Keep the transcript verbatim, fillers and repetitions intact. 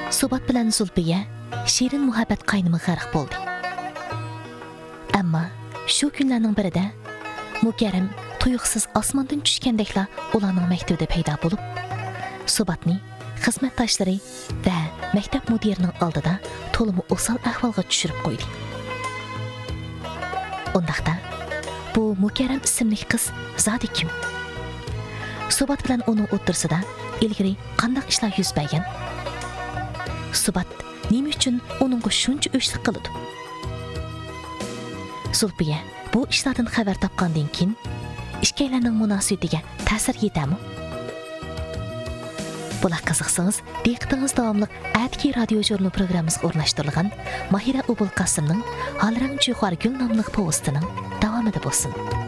Subat bilan Zulfiya shirin muhabbat qaynimi g'arq bo'ldi. Ammo shu kunlarning birida Mukarram tuyuqsiz osmondan tushgandekla ularning maktabida paydo bo'lib, Subatni xizmatdoshlari va maktab mudirining oldida to'limi o'sal ahvolga tushirib qo'ydi. Undaqda bu Mukarram ismli qiz zodi kim? Subat bilan uning o'rtasida ilgari qanday ishlar yuz bergan? Subat nima uchun uningga shuncha o'chlik qildi? Zulfiya bu ishlardan xabar topgandan keyin ikkilarning munosabatiga ta'sir etami? Bular qiziqsangiz, diqqatingiz davomli Atki radio jurnal programmasiga o'rnashtirilgan Mahira Ubul Qasimning Halrang Chuxar Gul nomli postining davomida bo'lsin.